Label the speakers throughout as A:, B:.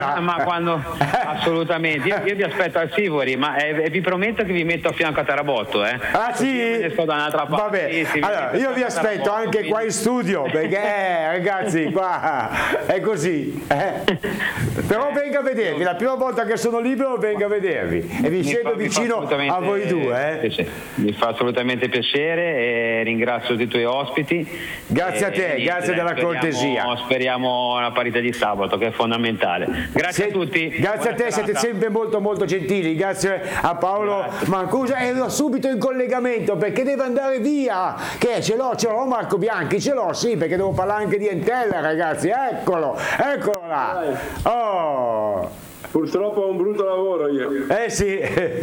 A: Ma quando assolutamente, io vi aspetto al Sivori, ma vi prometto che vi metto a fianco a Tarabotto,
B: Ah sì?
A: Io me ne sto da un'altra parte.
B: Vabbè,
A: Sì,
B: allora io vi aspetto
A: Tarabotto,
B: anche qua in studio, perché ragazzi qua è così. Però venga a vedervi, la prima volta che sono libero venga a vedervi e vi siedo vicino a voi due.
A: Mi fa assolutamente piacere e ringrazio tutti i tuoi ospiti.
B: Grazie a te, grazie della cortesia.
A: Speriamo una parità di sabato, che è fondamentale. Grazie a tutti.
B: Grazie a te, siete sempre molto molto gentili. Grazie a Paolo Mancuso. Ero subito in collegamento perché deve andare via. Che ce l'ho Marco Bianchi, ce l'ho, sì, perché devo parlare anche di Entella, ragazzi. Eccolo là. Oh.
C: Purtroppo ho un brutto lavoro io.
B: Sì.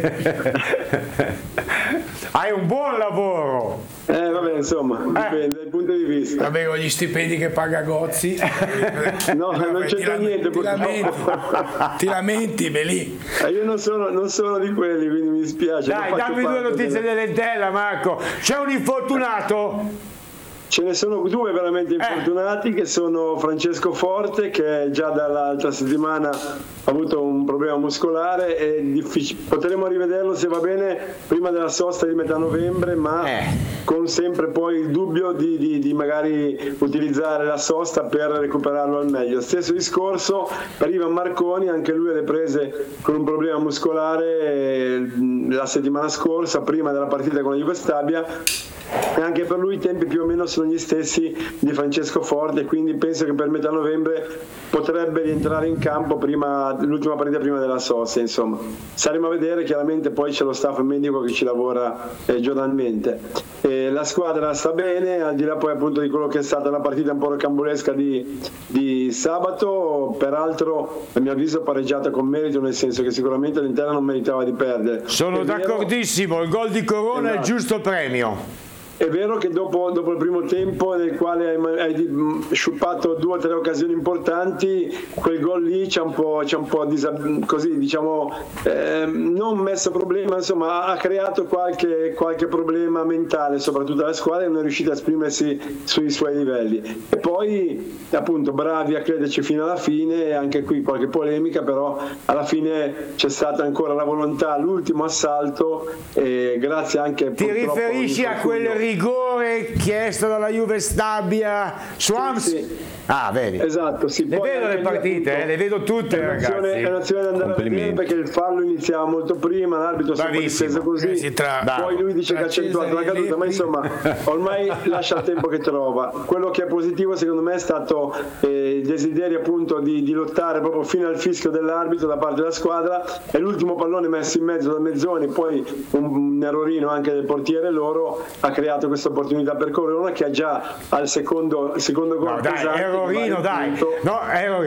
B: Hai un buon lavoro.
C: Vabbè, insomma, dipende dai punti di vista.
D: Vabbè, con gli stipendi che paga Gozzi.
C: No, non c'entra niente.
D: Ti lamenti, lì.
C: Io non sono di quelli, quindi mi dispiace.
B: Dai, dammi due notizie dell'Entella, Marco. C'è un infortunato?
C: Ce ne sono due veramente infortunati, che sono Francesco Forte, che già dall'altra settimana ha avuto un problema muscolare e potremo rivederlo, se va bene, prima della sosta di metà novembre, ma con sempre poi il dubbio di magari utilizzare la sosta per recuperarlo al meglio. Stesso discorso per Ivan Marconi, anche lui alle prese con un problema muscolare la settimana scorsa, prima della partita con la Juve Stabia, e anche per lui i tempi più o meno sono gli stessi di Francesco Forte, quindi penso che per metà novembre potrebbe rientrare in campo l'ultima partita prima della sosta. Insomma, saremo a vedere, chiaramente poi c'è lo staff medico che ci lavora giornalmente. La squadra sta bene, al di là poi appunto di quello che è stata la partita un po' rocambolesca di sabato, peraltro a mio avviso pareggiata con merito, nel senso che sicuramente l'Interno non meritava di perdere.
B: Sono d'accordissimo, il gol di Corona è il giusto premio.
C: È vero che dopo il primo tempo, nel quale hai sciuppato 2 o 3 occasioni importanti, quel gol lì ci ha un po' così, diciamo, non messo problema, insomma ha creato qualche problema mentale soprattutto alla squadra, e non è riuscita a esprimersi sui suoi livelli. E poi appunto bravi a crederci fino alla fine, e anche qui qualche polemica, però alla fine c'è stata ancora la volontà, l'ultimo assalto, e grazie anche.
B: Ti riferisci a quel rigore chiesto dalla Juve Stabia su
C: Sì.
B: Ah, vedi.
C: Esatto, sì.
B: Le vedo le partite, le vedo tutte, ragazzi.
C: È un'azione da andare a vedere, perché il fallo iniziava molto prima, l'arbitro si è difeso così, poi lui dice che ha accentuato la caduta, ma insomma ormai lascia il tempo che trova. Quello che è positivo secondo me è stato il desiderio appunto di lottare proprio fino al fischio dell'arbitro da parte della squadra, e l'ultimo pallone messo in mezzo da Mezzoni, poi un errorino anche del portiere loro, ha creato questa opportunità per Corona, che ha già al secondo gol pesante.
B: Errorino, dai, no,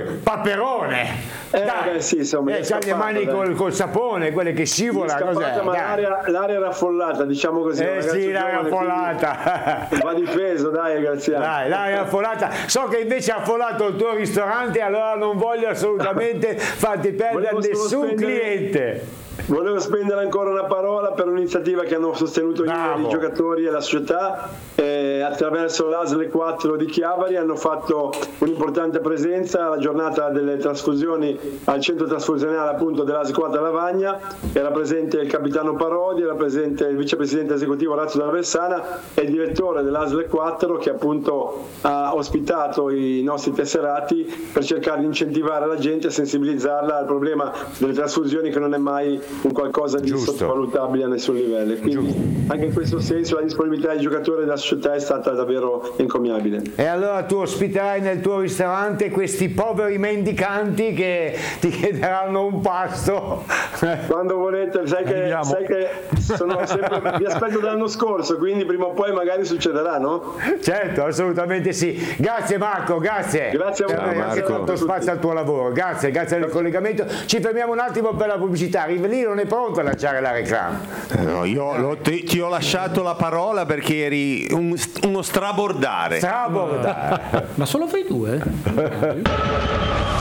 B: Paperone.
C: Sì, insomma,
B: c'ha le mani col sapone, quelle che scivola, cos'è?
C: Ma l'aria era affollata, diciamo così.
B: Sì, l'aria affollata.
C: Va difeso, dai, grazie.
B: Dai, l'aria affollata. So che invece ha affollato il tuo ristorante, allora non voglio assolutamente farti perdere nessun cliente.
C: Volevo spendere ancora una parola per un'iniziativa che hanno sostenuto i giocatori e la società, attraverso l'ASL 4 di Chiavari. Hanno fatto un'importante presenza alla giornata delle trasfusioni al centro trasfusionale appunto dell'ASL 4 a Lavagna. Era presente il capitano Parodi, era presente il vicepresidente esecutivo Orazio Dalla Vessana e il direttore dell'ASL 4, che appunto ha ospitato i nostri tesserati per cercare di incentivare la gente e sensibilizzarla al problema delle trasfusioni, che non è mai un qualcosa di sottovalutabile a nessun livello. Quindi anche in questo senso la disponibilità dei giocatori e della società è stata davvero encomiabile.
B: E allora tu ospiterai nel tuo ristorante questi poveri mendicanti che ti chiederanno un pasto
C: quando volete. Sai che sono sempre, vi aspetto dall'anno scorso, quindi prima o poi magari succederà, no?
B: Certo, assolutamente sì. Grazie Marco, grazie
C: a voi,
B: per aver dato spazio al tuo lavoro. Grazie del collegamento. Ci fermiamo un attimo per la pubblicità. Rivelino non è pronto a lanciare la reclama.
E: No, io ti ho lasciato la parola perché eri uno strabordare.
D: Ma solo voi due?